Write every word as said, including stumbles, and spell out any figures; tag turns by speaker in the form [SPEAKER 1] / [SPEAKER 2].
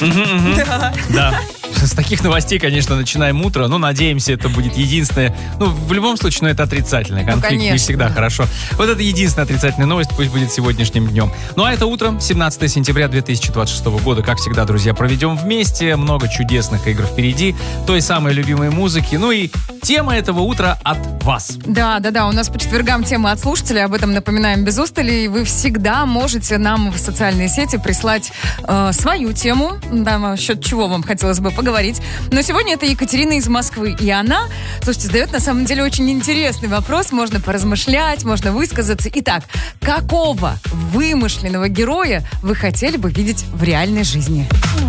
[SPEAKER 1] Да. Да. С таких новостей, конечно, начинаем утро. Ну, надеемся, это будет единственное. Ну, в любом случае, ну, это отрицательный конфликт. Ну, не всегда хорошо. Вот это единственная отрицательная новость, пусть будет сегодняшним днем. Ну, а это утро, семнадцатое сентября две тысячи двадцать шестого года. Как всегда, друзья, проведем вместе. Много чудесных игр впереди. Той самой любимой музыки. Ну и тема этого утра от вас.
[SPEAKER 2] Да, да, да. У нас по четвергам тема от слушателей. Об этом напоминаем без устали. И вы всегда можете нам в социальные сети прислать э, свою тему. Да, насчет чего вам хотелось бы поговорить. Но сегодня это Екатерина из Москвы. И она, слушайте, задает на самом деле очень интересный вопрос. Можно поразмышлять, можно высказаться. Итак, какого вымышленного героя вы хотели бы видеть в реальной жизни?